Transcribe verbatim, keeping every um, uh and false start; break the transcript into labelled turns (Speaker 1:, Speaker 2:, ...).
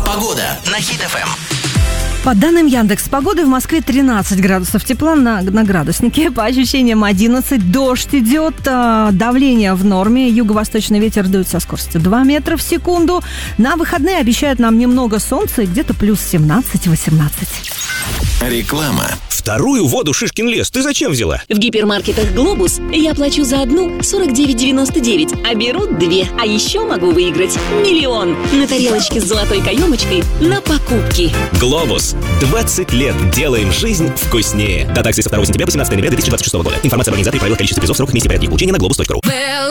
Speaker 1: Погода на Хит-ФМ.
Speaker 2: По данным Яндекс.Погоды, в Москве тринадцать градусов тепла на, на градуснике. По ощущениям одиннадцать. Дождь идет, а, давление в норме. Юго-восточный ветер дует со скоростью два метра в секунду. На выходные обещают нам немного солнца и где-то плюс семнадцать-восемнадцать.
Speaker 1: Реклама.
Speaker 3: Вторую воду Шишкин лес ты зачем взяла?
Speaker 4: В гипермаркетах «Глобус» я плачу за одну сорок девять девяносто девять, а беру две. А еще могу выиграть миллион на тарелочке с золотой каемочкой на покупки.
Speaker 3: «Глобус». двадцать лет делаем жизнь вкуснее. До акции со второго сентября по семнадцатое ноября две тысячи двадцать шестого года. Информация об организации призов, сроках, месте порядке получения на глобус точка ру.